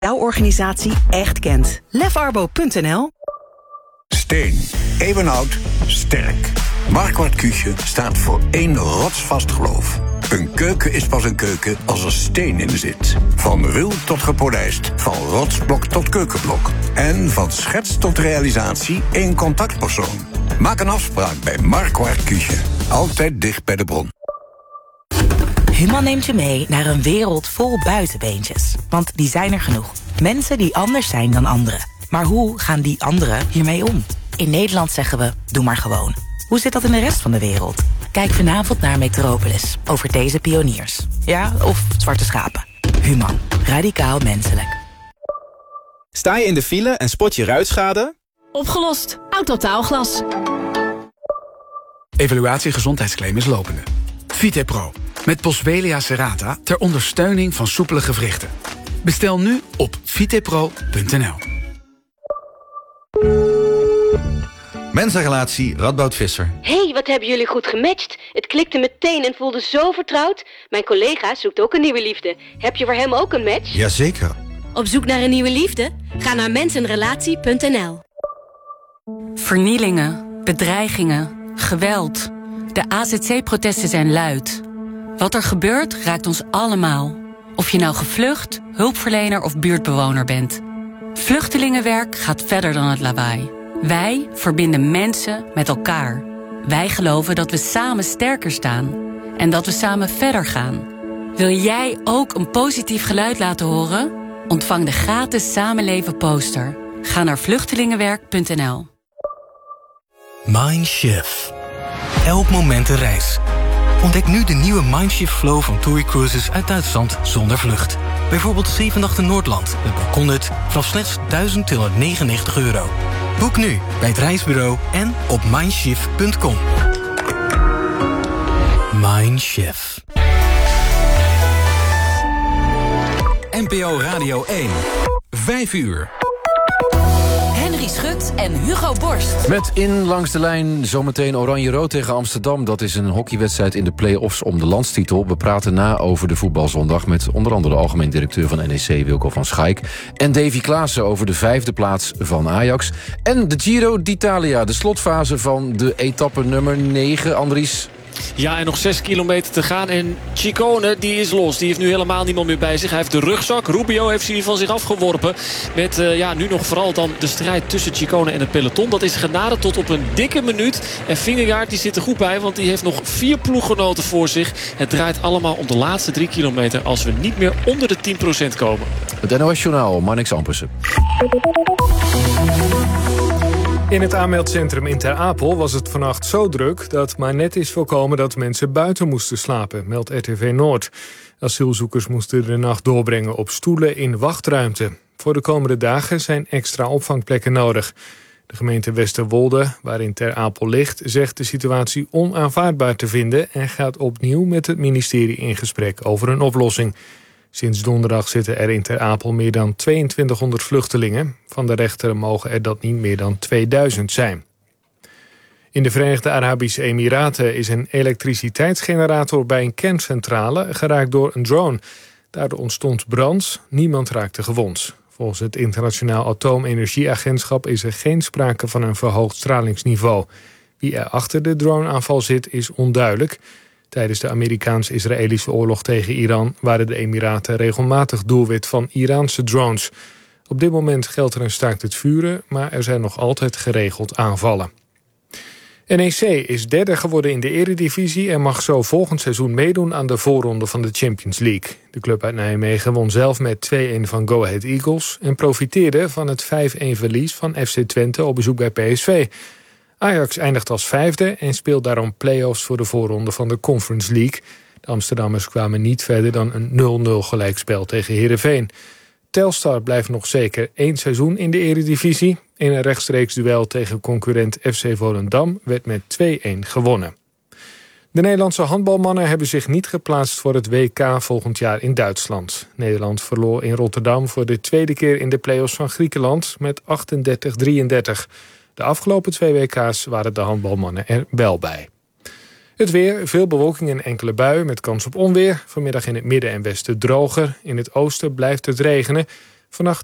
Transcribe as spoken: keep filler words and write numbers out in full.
Jouw organisatie echt kent. lef arbo punt n l. Steen. Eeuwenoud. Sterk. Marquardt Küche staat voor één rotsvast geloof. Een keuken is pas een keuken als er steen in zit. Van ruw tot gepolijst. Van rotsblok tot keukenblok. En van schets tot realisatie één contactpersoon. Maak een afspraak bij Marquardt Küche. Altijd dicht bij de bron. Human neemt je mee naar een wereld vol buitenbeentjes. Want die zijn er genoeg. Mensen die anders zijn dan anderen. Maar hoe gaan die anderen hiermee om? In Nederland zeggen we, doe maar gewoon. Hoe zit dat in de rest van de wereld? Kijk vanavond naar Metropolis, over deze pioniers. Ja, of zwarte schapen. Human, radicaal menselijk. Sta je in de file en spot je ruitschade? Opgelost. Autotaalglas. Evaluatie gezondheidsclaim is lopende. VitePro. Met Boswellia serrata ter ondersteuning van soepele gewrichten. Bestel nu op vitepro punt n l. Mensenrelatie Radboud Visser. Hey, wat hebben jullie goed gematcht. Het klikte meteen en voelde zo vertrouwd. Mijn collega zoekt ook een nieuwe liefde. Heb je voor hem ook een match? Jazeker. Op zoek naar een nieuwe liefde? Ga naar mensenrelatie punt n l. Vernielingen, bedreigingen, geweld. De A Z C-protesten zijn luid. Wat er gebeurt raakt ons allemaal. Of je nou gevlucht, hulpverlener of buurtbewoner bent. Vluchtelingenwerk gaat verder dan het lawaai. Wij verbinden mensen met elkaar. Wij geloven dat we samen sterker staan. En dat we samen verder gaan. Wil jij ook een positief geluid laten horen? Ontvang de gratis Samenleven poster. Ga naar vluchtelingenwerk punt n l. Mindshift. Elk moment een reis. Ontdek nu de nieuwe Mindshift Flow van TUI Cruises uit Duitsland zonder vlucht. Bijvoorbeeld zeven nachten Noordland met balkonnut vanaf slechts duizend tweehonderdnegenennegentig euro. Boek nu bij het reisbureau en op mindshift punt com. Mindshift. N P O Radio één. Vijf uur. Henry Schut en Hugo Borst. Met in langs de lijn zometeen Oranje-Rood tegen Amsterdam. Dat is een hockeywedstrijd in de play-offs om de landstitel. We praten na over de voetbalzondag met onder andere de algemeen directeur van N E C, Wilco van Schaik. En Davy Klaassen over de vijfde plaats van Ajax. En de Giro d'Italia, de slotfase van de etappe nummer negen, Andries. Ja, en nog zes kilometer te gaan. En Ciccone, die is los. Die heeft nu helemaal niemand meer bij zich. Hij heeft de rugzak. Rubio heeft ze hier van zich afgeworpen. Met uh, ja, nu nog vooral dan de strijd tussen Ciccone en het peloton. Dat is genaderd tot op een dikke minuut. En Vingegaard die zit er goed bij. Want die heeft nog vier ploeggenoten voor zich. Het draait allemaal om de laatste drie kilometer. Als we niet meer onder de tien procent komen. Het N O S-journaal, Marnix Ampersen. In het aanmeldcentrum in Ter Apel was het vannacht zo druk dat maar net is voorkomen dat mensen buiten moesten slapen, meldt R T V Noord. Asielzoekers moesten de nacht doorbrengen op stoelen in wachtruimte. Voor de komende dagen zijn extra opvangplekken nodig. De gemeente Westerwolde, waarin Ter Apel ligt, zegt de situatie onaanvaardbaar te vinden en gaat opnieuw met het ministerie in gesprek over een oplossing. Sinds donderdag zitten er in Ter Apel meer dan tweeëntwintighonderd vluchtelingen. Van de rechter mogen er dat niet meer dan tweeduizend zijn. In de Verenigde Arabische Emiraten is een elektriciteitsgenerator bij een kerncentrale geraakt door een drone. Daardoor ontstond brand, niemand raakte gewond. Volgens het Internationaal Atoomenergieagentschap is er geen sprake van een verhoogd stralingsniveau. Wie er achter de droneaanval zit is onduidelijk. Tijdens de Amerikaans-Israëlische oorlog tegen Iran waren de Emiraten regelmatig doelwit van Iraanse drones. Op dit moment geldt er een staakt het vuren, maar er zijn nog altijd geregeld aanvallen. N E C is derde geworden in de Eredivisie en mag zo volgend seizoen meedoen aan de voorronde van de Champions League. De club uit Nijmegen won zelf met twee-een van Go Ahead Eagles en profiteerde van het vijf-een verlies van F C Twente op bezoek bij P S V. Ajax eindigt als vijfde en speelt daarom play-offs voor de voorronde van de Conference League. De Amsterdammers kwamen niet verder dan een nul nul gelijkspel tegen Heerenveen. Telstar blijft nog zeker één seizoen in de Eredivisie. In een rechtstreeks duel tegen concurrent F C Volendam werd met twee-een gewonnen. De Nederlandse handbalmannen hebben zich niet geplaatst voor het W K volgend jaar in Duitsland. Nederland verloor in Rotterdam voor de tweede keer in de play-offs van Griekenland met achtendertig drieëndertig. De afgelopen twee W K's waren de handbalmannen er wel bij. Het weer, veel bewolking en enkele buien met kans op onweer. Vanmiddag in het midden en westen droger. In het oosten blijft het regenen. Vannacht